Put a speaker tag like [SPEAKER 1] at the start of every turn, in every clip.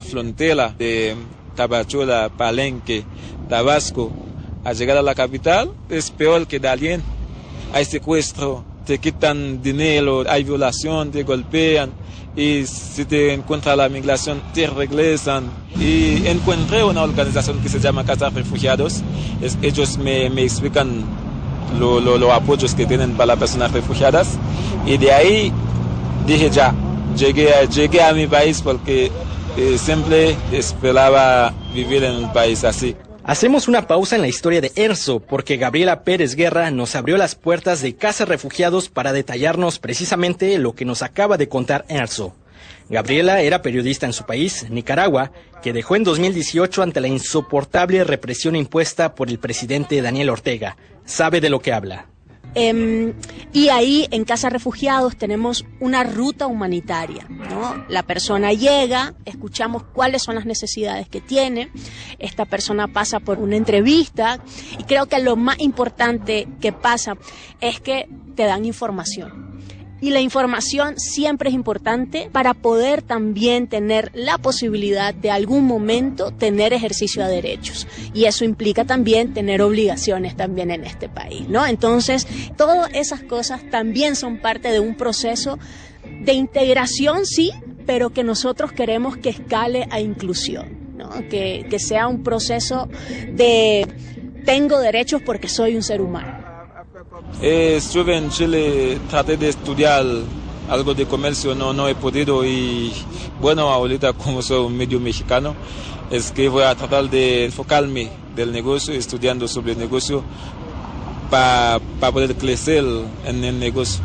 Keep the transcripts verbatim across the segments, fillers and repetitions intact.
[SPEAKER 1] frontera de Tapachula, Palenque, Tabasco, a llegar a la capital, es peor que Dalian. Hay secuestro, te quitan dinero, hay violación, te golpean, y si te encuentra la migración, te regresan. Y encontré una organización que se llama Casa Refugiados. Es, ellos me, me explican los lo, lo apoyos que tienen para las personas refugiadas. Y de ahí dije ya, llegué, llegué a mi país porque eh, siempre esperaba vivir en un país así.
[SPEAKER 2] Hacemos una pausa en la historia de Erzo, porque Gabriela Pérez Guerra nos abrió las puertas de Casa Refugiados para detallarnos precisamente lo que nos acaba de contar Erzo. Gabriela era periodista en su país, Nicaragua, que dejó en dos mil dieciocho ante la insoportable represión impuesta por el presidente Daniel Ortega. Sabe de lo que habla.
[SPEAKER 3] Eh, y ahí en Casa Refugiados tenemos una ruta humanitaria, ¿no? La persona llega, escuchamos cuáles son las necesidades que tiene, esta persona pasa por una entrevista y creo que lo más importante que pasa es que te dan información. Y la información siempre es importante para poder también tener la posibilidad de algún momento tener ejercicio de derechos. Y eso implica también tener obligaciones también en este país, ¿no? Entonces, todas esas cosas también son parte de un proceso de integración, sí, pero que nosotros queremos que escale a inclusión, ¿no? Que, que sea un proceso de tengo derechos porque soy un ser humano.
[SPEAKER 1] Eh, estuve en Chile, traté de estudiar algo de comercio, no, no he podido y bueno, ahorita como soy un medio mexicano, es que voy a tratar de enfocarme del negocio, estudiando sobre el negocio para pa poder crecer en el negocio.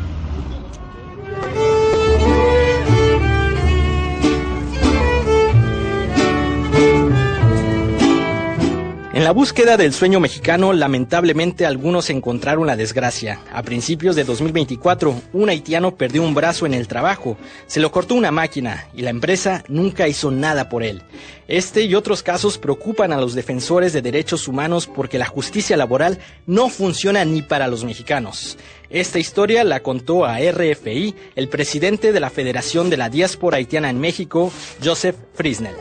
[SPEAKER 2] En la búsqueda del sueño mexicano, lamentablemente algunos encontraron la desgracia. A principios de dos mil veinticuatro, un haitiano perdió un brazo en el trabajo, se lo cortó una máquina y la empresa nunca hizo nada por él. Este y otros casos preocupan a los defensores de derechos humanos porque la justicia laboral no funciona ni para los mexicanos. Esta historia la contó a R F I el presidente de la Federación de la Diáspora Haitiana en México, Joseph Frisnel.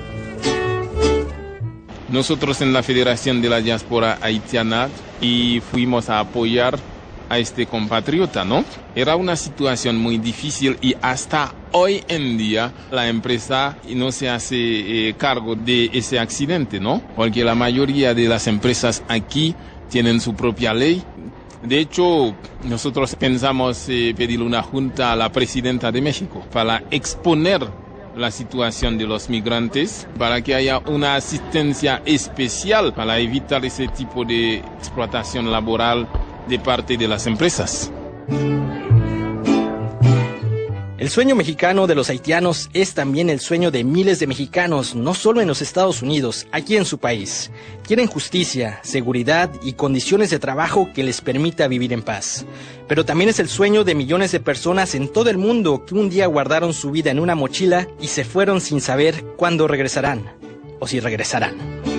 [SPEAKER 4] Nosotros en la Federación de la Diáspora Haitiana y fuimos a apoyar a este compatriota, ¿no? Era una situación muy difícil y hasta hoy en día la empresa no se hace eh, cargo de ese accidente, ¿no? Porque la mayoría de las empresas aquí tienen su propia ley. De hecho, nosotros pensamos eh, pedir una junta a la presidenta de México para exponer la situación de los migrantes, para que haya una asistencia especial para evitar ese tipo de explotación laboral de parte de las empresas.
[SPEAKER 2] El sueño mexicano de los haitianos es también el sueño de miles de mexicanos, no solo en los Estados Unidos, aquí en su país. Quieren justicia, seguridad y condiciones de trabajo que les permita vivir en paz. Pero también es el sueño de millones de personas en todo el mundo que un día guardaron su vida en una mochila y se fueron sin saber cuándo regresarán, o si regresarán.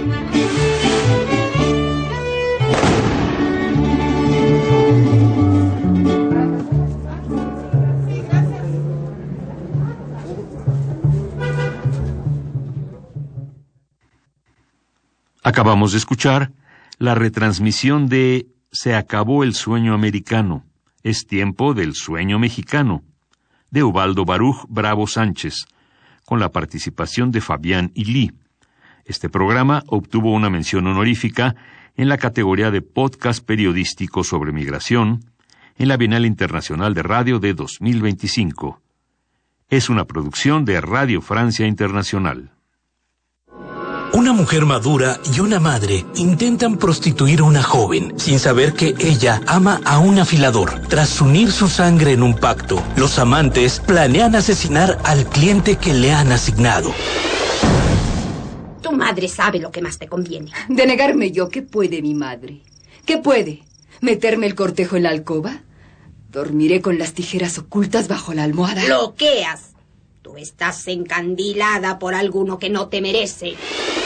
[SPEAKER 5] Acabamos de escuchar la retransmisión de Se acabó el sueño americano, es tiempo del sueño mexicano, de Ubaldo Baruch Bravo Sánchez, con la participación de Fabián Ilí. Este programa obtuvo una mención honorífica en la categoría de podcast periodístico sobre migración en la Bienal Internacional de Radio de dos mil veinticinco. Es una producción de Radio Francia Internacional.
[SPEAKER 6] Una mujer madura y una madre intentan prostituir a una joven sin saber que ella ama a un afilador. Tras unir su sangre en un pacto, los amantes planean asesinar al cliente que le han asignado.
[SPEAKER 7] Tu madre sabe lo que más te conviene.
[SPEAKER 8] ¿De negarme yo? ¿Qué puede mi madre? ¿Qué puede? ¿Meterme el cortejo en la alcoba? Dormiré con las tijeras ocultas bajo la almohada.
[SPEAKER 7] ¡Bloqueas! Tú estás encandilada por alguno que no te merece.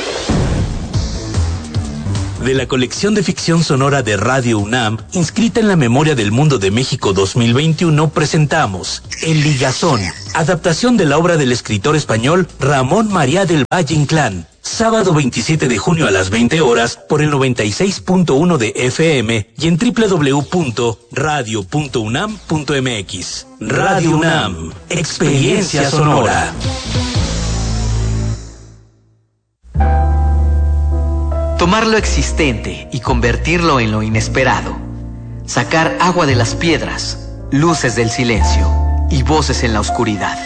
[SPEAKER 6] De la colección de ficción sonora de Radio UNAM, inscrita en la Memoria del Mundo de México dos mil veintiuno, presentamos El Ligazón, adaptación de la obra del escritor español Ramón María del Valle Inclán. Sábado veintisiete de junio a las veinte horas por el noventa y seis punto uno de F M y en doble u doble u doble u punto radio punto unam punto m x. Radio UNAM, experiencia sonora.
[SPEAKER 9] Tomar lo existente y convertirlo en lo inesperado. Sacar agua de las piedras, luces del silencio y voces en la oscuridad.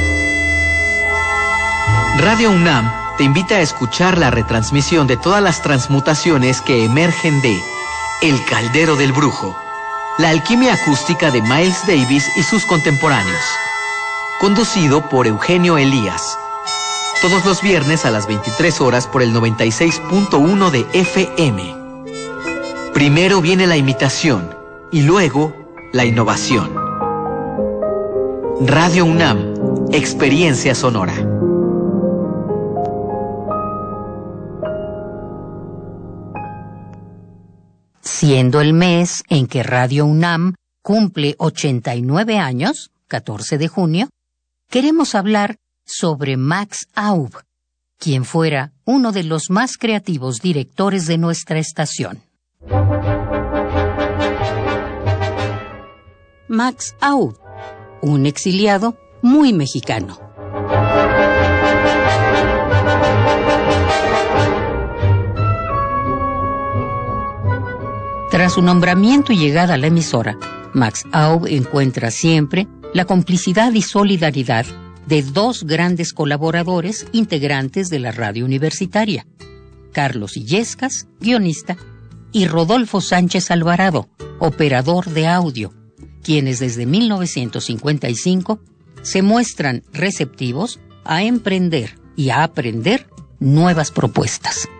[SPEAKER 9] Radio UNAM te invita a escuchar la retransmisión de todas las transmutaciones que emergen de El Caldero del Brujo, la alquimia acústica de Miles Davis y sus contemporáneos. Conducido por Eugenio Elías. Todos los viernes a las veintitrés horas por el noventa y seis punto uno de F M. Primero viene la imitación y luego la innovación. Radio UNAM, experiencia sonora.
[SPEAKER 10] Siendo el mes en que Radio UNAM cumple ochenta y nueve años, catorce de junio, queremos hablar sobre Max Aub, quien fuera uno de los más creativos directores de nuestra estación. Max Aub, un exiliado muy mexicano. Tras su nombramiento y llegada a la emisora, Max Aub encuentra siempre la complicidad y solidaridad de dos grandes colaboradores integrantes de la radio universitaria, Carlos Illescas, guionista, y Rodolfo Sánchez Alvarado, operador de audio, quienes desde mil novecientos cincuenta y cinco se muestran receptivos a emprender y a aprender nuevas propuestas.